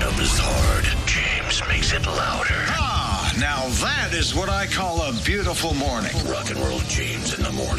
up is hard. James makes it louder. Now that is what I call a beautiful morning. Rock and Roll James in the morning.